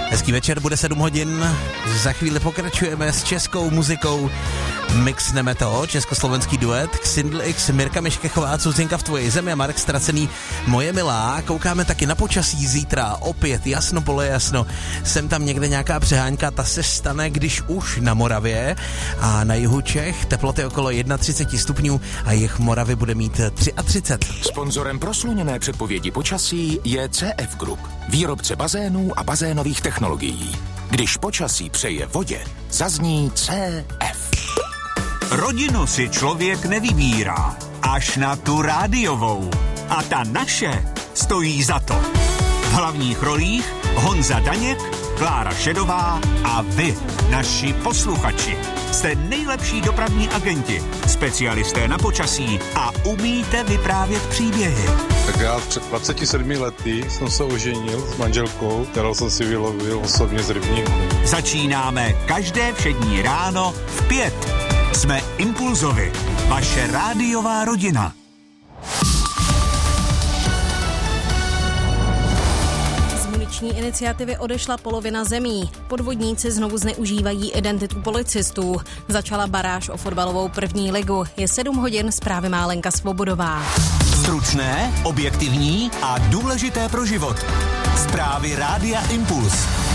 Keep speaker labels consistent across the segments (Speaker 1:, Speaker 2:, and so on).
Speaker 1: Hezký večer, bude 7 hodin, za chvíli pokračujeme s českou muzikou, mixneme to, československý duet, Xindl X, Mirka Miškechová, Cuzinka v tvoji zemi a Marek Stracený, Moje milá, koukáme taky na počasí zítra, opět jasno, polojasno, sem tam někde nějaká přehánka, ta se stane, když už na Moravě a na jihu Čech, teploty okolo 31 stupňů a jih Moravy bude mít 33.
Speaker 2: Sponzorem prosluněné předpovědi počasí je CF Group, výrobce bazénů a bazénových technologií. Když počasí přeje vodě, zazní CF.
Speaker 3: Rodinu si člověk nevybírá, až na tu rádiovou. A ta naše stojí za to. V hlavních rolích Honza Daněk, Klára Šedová a vy, naši posluchači. Jste nejlepší dopravní agenti, specialisté na počasí a umíte vyprávět příběhy.
Speaker 4: Tak já před 27 lety jsem se oženil s manželkou, kterou jsem si vylovil osobně z rybníku.
Speaker 3: Začínáme každé všední ráno v 5. Jsme Impulzovi, vaše rádiová rodina.
Speaker 5: Iniciativy odešla polovina zemí. Podvodníci znovu zneužívají identitu policistů. Začala baráž o fotbalovou první ligu. Je 7 hodin, zprávy má Lenka Svobodová.
Speaker 3: Stručné, objektivní a důležité pro život. Zprávy Rádia Impuls.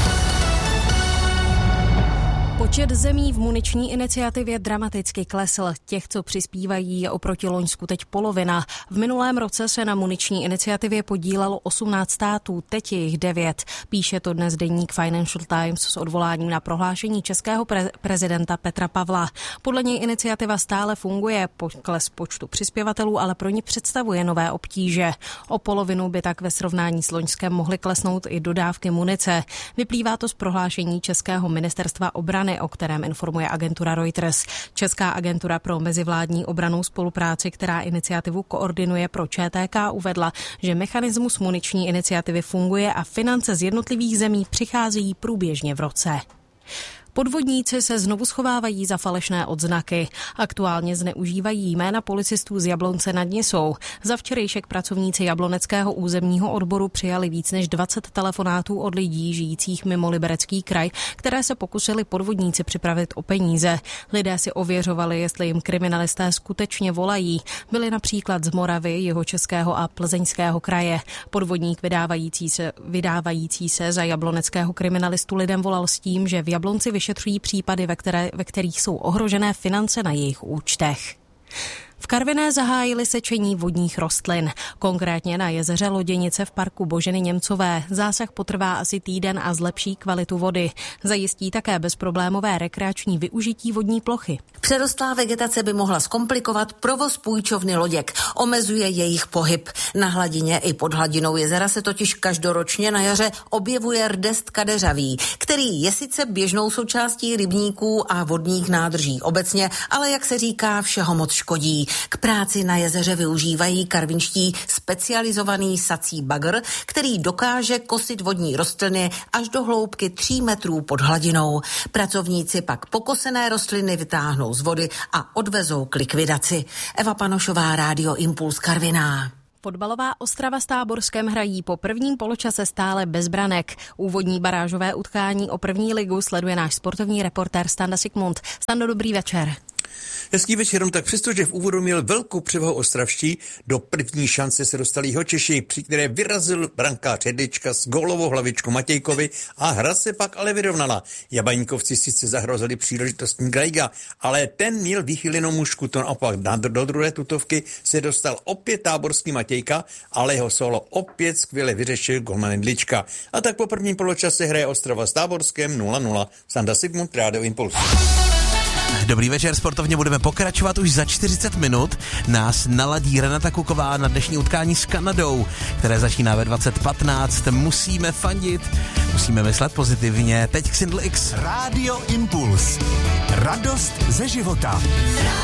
Speaker 5: Počet zemí v muniční iniciativě dramaticky klesl. Těch, co přispívají, je oproti loňsku teď polovina. V minulém roce se na muniční iniciativě podílelo 18 států, teď je jich 9. Píše to dnes deník Financial Times s odvoláním na prohlášení českého prezidenta Petra Pavla. Podle něj iniciativa stále funguje, pokles počtu přispěvatelů, ale pro ní představuje nové obtíže. O polovinu by tak ve srovnání s loňskem mohly klesnout i dodávky munice. Vyplývá to z prohlášení českého ministerstva obrany, o kterém informuje agentura Reuters. Česká agentura pro mezivládní obrannou spolupráci, která iniciativu koordinuje pro ČTK, uvedla, že mechanismus muniční iniciativy funguje a finance z jednotlivých zemí přicházejí průběžně v roce. Podvodníci se znovu schovávají za falešné odznaky. Aktuálně zneužívají jména policistů z Jablonce nad Nisou. Za včerejšek pracovníci jabloneckého územního odboru přijali víc než 20 telefonátů od lidí žijících mimo Liberecký kraj, které se pokusili podvodníci připravit o peníze. Lidé si ověřovali, jestli jim kriminalisté skutečně volají. Byli například z Moravy, Jihočeského a Plzeňského kraje. Podvodník vydávající se za jabloneckého kriminalistu lidem volal s tím, že v Jablonci vyšetřují případy, ve kterých jsou ohrožené finance na jejich účtech. V Karviné zahájili sečení vodních rostlin. Konkrétně na jezeře Loděnice v parku Boženy Němcové. Zásah potrvá asi týden a zlepší kvalitu vody. Zajistí také bezproblémové rekreační využití vodní plochy.
Speaker 6: Přerostlá vegetace by mohla zkomplikovat provoz půjčovny loděk. Omezuje jejich pohyb. Na hladině i pod hladinou jezera se totiž každoročně na jaře objevuje rdest kadeřavý, který je sice běžnou součástí rybníků a vodních nádrží obecně, ale jak se říká, všeho moc škodí. K práci na jezeře využívají karvinští specializovaný sací bagr, který dokáže kosit vodní rostliny až do hloubky 3 metrů pod hladinou. Pracovníci pak pokosené rostliny vytáhnou z vody a odvezou k likvidaci. Eva Panošová, Rádio Impuls, Karviná.
Speaker 5: Fotbalová Ostrava s Táborskem hrají po prvním poločase stále bez branek. Úvodní barážové utkání o první ligu sleduje náš sportovní reportér Standa Sigmund. Stando, dobrý večer.
Speaker 7: Hezký večer, tak přestože v úvodu měl velkou převahu ostravští, do první šance se dostali Jihočeši, při které vyrazil brankář Jedlička s gólovou hlavičkou Matějkovi a hra se pak ale vyrovnala. Jabaníkovci sice zahrozili příležitostní Grajga, ale ten měl vychylenou mušku, to naopak do druhé tutovky se dostal opět táborský Matějka, ale jeho solo opět skvěle vyřešil golman Jedlička. A tak po prvním poločase hraje Ostrava s Táborskem 0-0. Standa Sigmund, Rádio Impuls.
Speaker 1: Dobrý večer, sportovně budeme pokračovat už za 40 minut. Nás naladí Renata Kuková na dnešní utkání s Kanadou, které začíná ve 20:15. Musíme fandit, musíme myslet pozitivně. Teď Xindl X.
Speaker 3: Rádio Impuls. Radost ze života.